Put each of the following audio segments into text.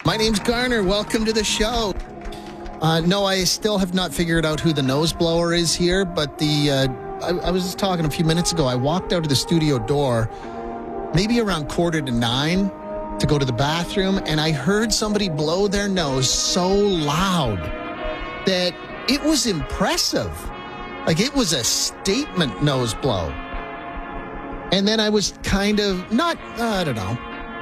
My name's Garner. Welcome to the show. No, I still have not figured out who the nose blower is here, but I was just talking a few minutes ago. I walked out of the studio door maybe around 8:45 to go to the bathroom, and I heard somebody blow their nose so loud that it was impressive. Like, it was a statement nose blow. And then I was kind of not, I don't know,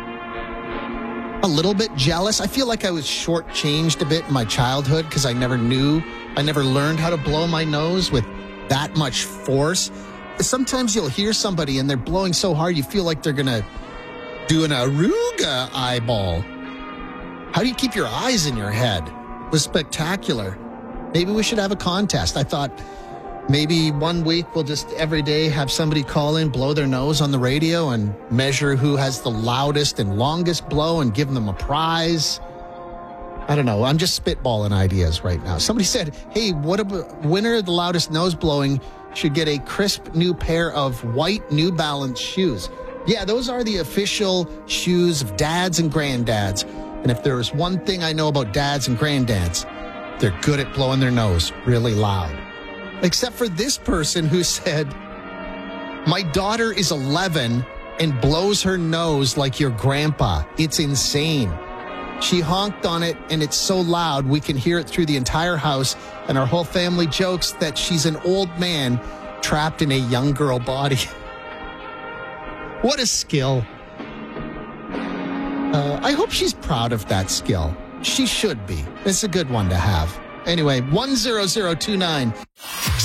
a little bit jealous. I feel like I was shortchanged a bit in my childhood because I never learned how to blow my nose with that much force. Sometimes you'll hear somebody and they're blowing so hard you feel like they're going to do an Aruga eyeball. How do you keep your eyes in your head? It was spectacular. Maybe we should have a contest. I thought maybe one week we'll just every day have somebody call in, blow their nose on the radio, and measure who has the loudest and longest blow and give them a prize. I don't know. I'm just spitballing ideas right now. Somebody said, hey, what about winner of the loudest nose blowing should get a crisp new pair of white New Balance shoes. Yeah, those are the official shoes of dads and granddads. And if there is one thing I know about dads and granddads, they're good at blowing their nose really loud. Except for this person who said, my daughter is 11 and blows her nose like your grandpa. It's insane. She honked on it, and it's so loud we can hear it through the entire house, and our whole family jokes that she's an old man trapped in a young girl body. What a skill. I hope she's proud of that skill. She should be. It's a good one to have. Anyway, 10029.